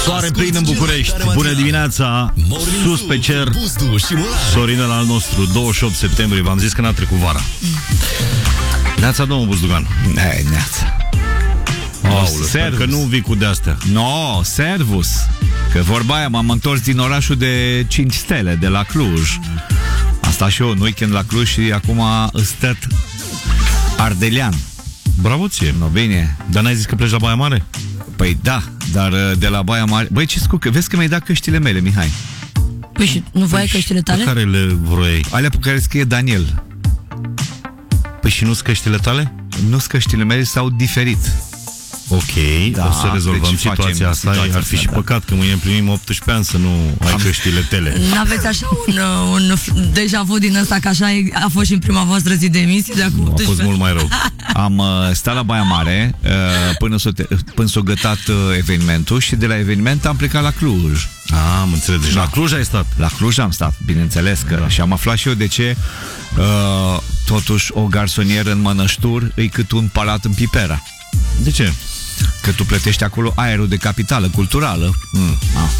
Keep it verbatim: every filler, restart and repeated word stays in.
Soare plin în București. Bună dimineața. Sus pe cer. Sorinel al nostru. douăzeci și opt septembrie. V-am zis că n-a trecut vara. Neața, domnul Buzdugan. Ei, neața. Aoleu, sper că nu vii cu de-astea. No, servus. Că vorba aia, m-am întors din orașul de cinci stele, de la Cluj. Am stat și eu un weekend la Cluj și acum stăt ardelean. Bravo ție. No, bine. Dar n-ai zis că pleci la Baia Mare? Păi da, dar de la Baia Mare... Băi, ce scucă, vezi că mi-ai dat căștile mele, Mihai. Păi și nu voi ai căștile tale? Pe care le vroiai? Alea pe care scrie Daniel. Păi și nu-s căștile tale? Nu-s căștile mele, s-au diferit. Ok, Da, o să rezolvăm deci situația asta. situația Ar fi asta, și da. păcat că mâine împlinim optsprezece ani să nu ai Am... căștile tale. N-aveți așa un, un deja vu din ăsta, că așa e- a fost și în prima voastră zi de emisie de acum Nu, a fost optsprezece mult mai rău. Am uh, stat la Baia Mare uh, până s-o, te- până s-o gătat uh, evenimentul și de la eveniment am plecat la Cluj. Ah, am înțeles. Deci Da. la Cluj ai stat. La Cluj am stat, bineînțeles că da. Și am aflat și eu de ce uh, totuși o garsonieră în Mănăștur e cât un palat în Pipera. De ce? Că tu plătești acolo aerul de capitală culturală. Mm. Ah.